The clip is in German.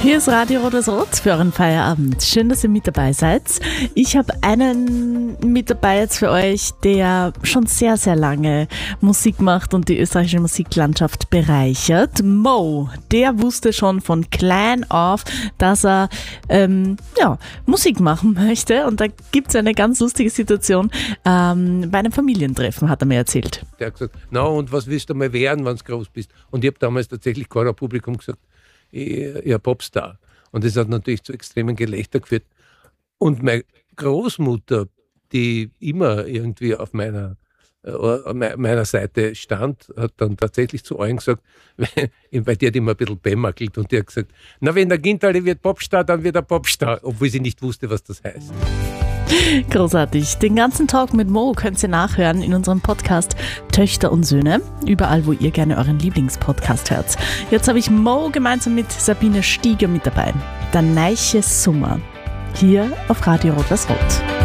Hier ist Radio Rot für euren Feierabend. Schön, dass ihr mit dabei seid. Ich habe einen mit dabei jetzt für euch, der schon sehr, sehr lange Musik macht und die österreichische Musiklandschaft bereichert. Mo, der wusste schon von klein auf, dass er Musik machen möchte. Und da gibt es eine ganz lustige Situation. Bei einem Familientreffen hat er mir erzählt. Der hat gesagt, na und was willst du mal werden, wenn du groß bist? Und ich habe damals tatsächlich vor dem Publikum gesagt, ich Popstar. Und das hat natürlich zu extremen Gelächter geführt. Und meine Großmutter, die immer irgendwie auf meiner Seite stand, hat dann tatsächlich zu allen gesagt, weil die hat immer ein bisschen bämmerkelt und die hat gesagt, na wenn der Kind alle wird Popstar, dann wird er Popstar, obwohl sie nicht wusste, was das heißt. Großartig. Den ganzen Talk mit Mo könnt ihr nachhören in unserem Podcast Töchter und Söhne, überall, wo ihr gerne euren Lieblingspodcast hört. Jetzt habe ich Mo gemeinsam mit Sabine Stieger mit dabei. Der Neiche Summer. Hier auf Radio Rot.